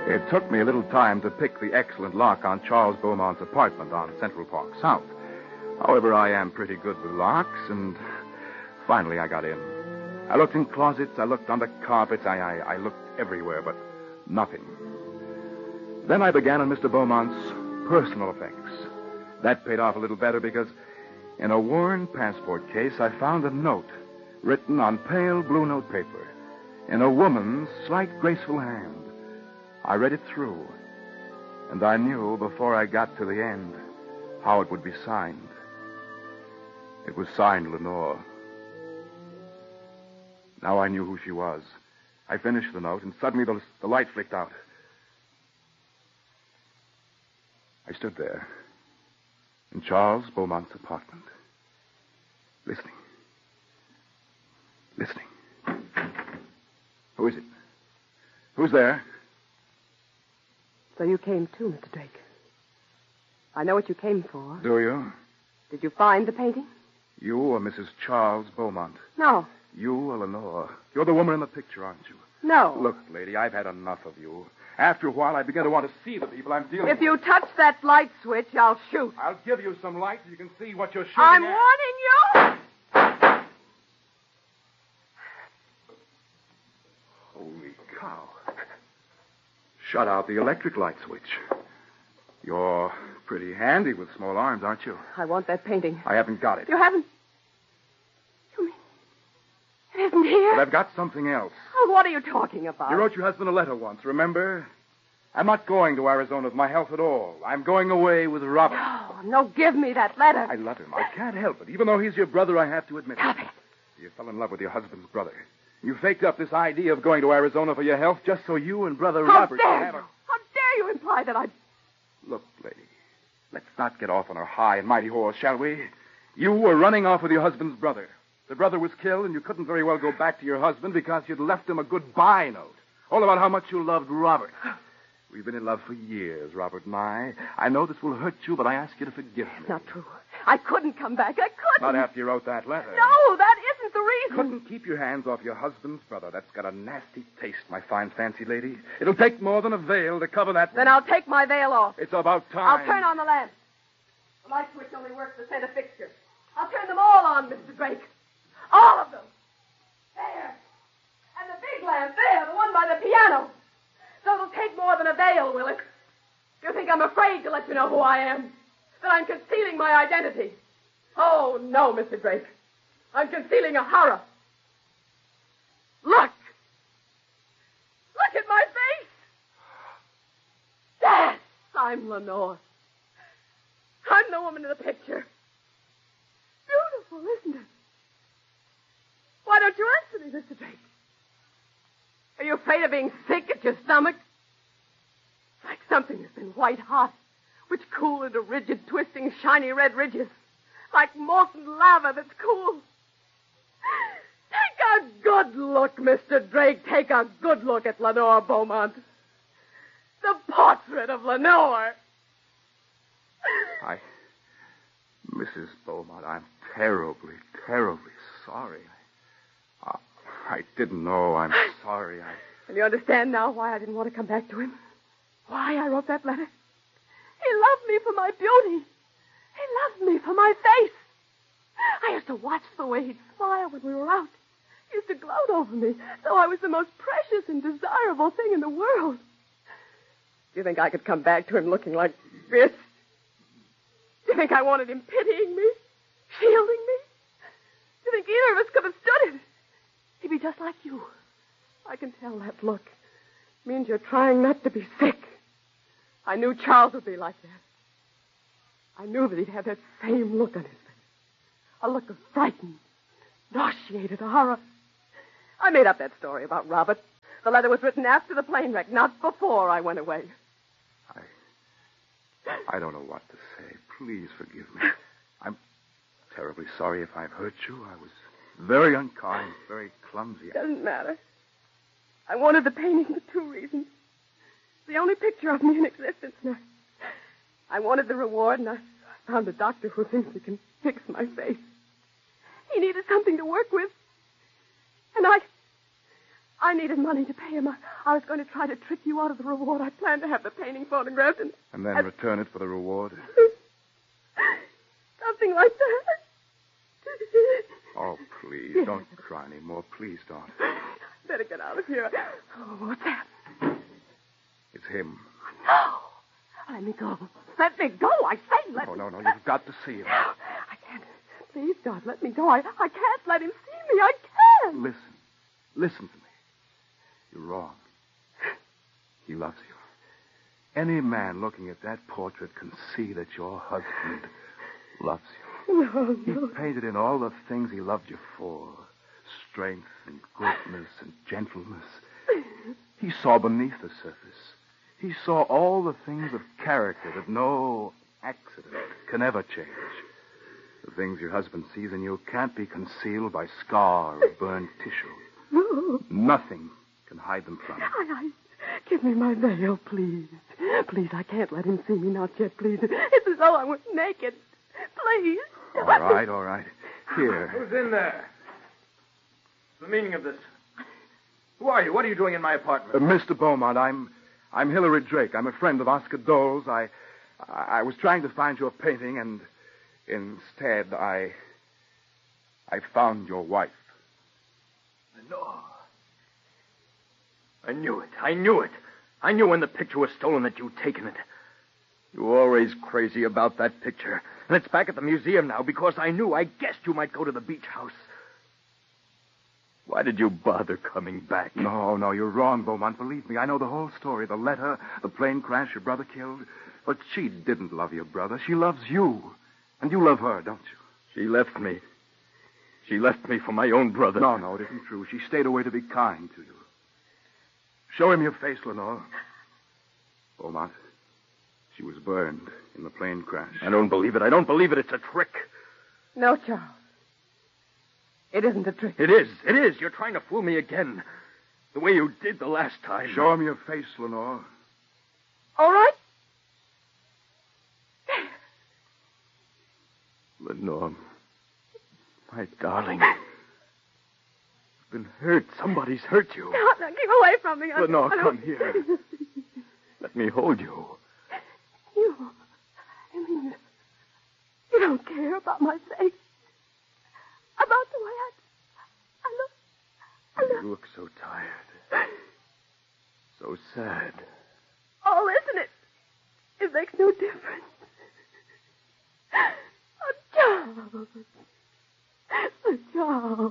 It took me a little time to pick the excellent lock on Charles Beaumont's apartment on Central Park South. However, I am pretty good with locks, and finally I got in. I looked in closets, I looked under carpets, I looked everywhere, but nothing. Then I began on Mr. Beaumont's personal effects. That paid off a little better because in a worn passport case, I found a note written on pale blue note paper in a woman's slight, graceful hand. I read it through, and I knew before I got to the end how it would be signed. It was signed Lenore. Now I knew who she was. I finished the note, and suddenly the light flicked out. I stood there in Charles Beaumont's apartment, listening. Who is it? Who's there? So you came too, Mr. Drake. I know what you came for. Do you? Did you find the painting? You or Mrs. Charles Beaumont? No. You or Lenore? You're the woman in the picture, aren't you? No. Look, lady, I've had enough of you. After a while, I began to want to see the people I'm dealing with. If you touch that light switch, I'll shoot. I'll give you some light so you can see what you're shooting I'm at. warning you! Holy cow. Shut out the electric light switch. You're pretty handy with small arms, aren't you? I want that painting. I haven't got it. You haven't? You mean it isn't here? But I've got something else. Oh, what are you talking about? You wrote your husband a letter once, remember? I'm not going to Arizona with my health at all. I'm going away with Robert. No, give me that letter. I love him. I can't help it. Even though he's your brother, I have to admit Stop it. it. You fell in love with your husband's brother. You faked up this idea of going to Arizona for your health just so you and Brother Robert How could dare have you? a... How dare you imply that I... Look, lady, let's not get off on our high and mighty horse, shall we? You were running off with your husband's brother. The brother was killed, and you couldn't very well go back to your husband because you'd left him a goodbye note. All about how much you loved Robert. We've been in love for years, Robert and I. I know this will hurt you, but I ask you to forgive me. Not true. I couldn't come back. I couldn't. Not after you wrote that letter. No, that isn't the reason. Couldn't keep your hands off your husband's brother. That's got a nasty taste, my fine fancy lady. It'll take more than a veil to cover that. Then I'll take my veil off. It's about time. I'll turn on the lamp. The light switch only works the center fixture. I'll turn them all on, Mr. Drake. All of them. There. And the big lamp there, the one by the piano. So it'll take more than a veil, will it? You think I'm afraid to let you know who I am? That I'm concealing my identity? Oh, no, Mr. Drake. I'm concealing a horror. Look! Look at my face! Yes, I'm Lenore. I'm the woman in the picture. Beautiful, isn't it? Why don't you answer me, Mr. Drake? Are you afraid of being sick at your stomach? Like something that's been white hot, which cooled into rigid, twisting, shiny red ridges. Like molten lava that's cool. Take a good look, Mr. Drake. Take a good look at Lenore Beaumont. The portrait of Lenore. Mrs. Beaumont, I'm terribly, terribly sorry. I didn't know. I'm sorry. And you understand now why I didn't want to come back to him? Why I wrote that letter? He loved me for my beauty. He loved me for my face. I used to watch the way he'd smile when we were out. He used to gloat over me, though I was the most precious and desirable thing in the world. Do you think I could come back to him looking like this? Do you think I wanted him pitying me? Shielding me? Do you think either of us could have stood it? He'd be just like you. I can tell that look. It means you're trying not to be sick. I knew Charles would be like that. I knew that he'd have that same look on his face. A look of frightened, nauseated horror. I made up that story about Robert. The letter was written after the plane wreck, not before I went away. I don't know what to say. Please forgive me. I'm terribly sorry if I've hurt you. I was very unkind, very clumsy. Doesn't matter. I wanted the painting for two reasons. The only picture of me in existence. And I wanted the reward, and I found a doctor who thinks he can fix my face. He needed something to work with. And I I needed money to pay him. I was going to try to trick you out of the reward. I planned to have the painting photographed and then return it for the reward? Something like that. Oh, please, don't cry anymore. Please don't. Better get out of here. Oh, what's that? It's him. No. Let me go. Let me go. I say let me No. You've got to see him. I can't. Please, God, let me go. I can't let him see me. I can't. Listen to me. You're wrong. He loves you. Any man looking at that portrait can see that your husband loves you. No. He painted in all the things he loved you for. Strength and goodness and gentleness. He saw beneath the surface. He saw all the things of character that no accident can ever change. The things your husband sees in you can't be concealed by scar or burned tissue. No. Nothing can hide them from him. Give me my veil, please. Please, I can't let him see me, not yet, please. It's as though I was naked. Please. All right. Here. Who's in there? What's the meaning of this? Who are you? What are you doing in my apartment? Mr. Beaumont, I'm Hilary Drake. I'm a friend of Oscar Dole's. I was trying to find your painting, and instead I found your wife. No. I knew it. I knew when the picture was stolen that you'd taken it. You were always crazy about that picture. And it's back at the museum now because I guessed you might go to the beach house. Why did you bother coming back? No, you're wrong, Beaumont. Believe me, I know the whole story. The letter, the plane crash your brother killed. But she didn't love your brother. She loves you. And you love her, don't you? She left me. She left me for my own brother. No, it isn't true. She stayed away to be kind to you. Show him your face, Lenore. Beaumont, she was burned in the plane crash. I don't believe it. It's a trick. No, Charles. It isn't a trick. It is. You're trying to fool me again. The way you did the last time. Show him your face, Lenore. All right. Lenore, my darling. You've been hurt. Somebody's hurt you. No, keep away from me. Lenore, come here. Let me hold you. You don't care about my face. About the way I look. You look so tired. So sad. Oh, listen, it makes no difference. Oh, Charles. Oh, Charles.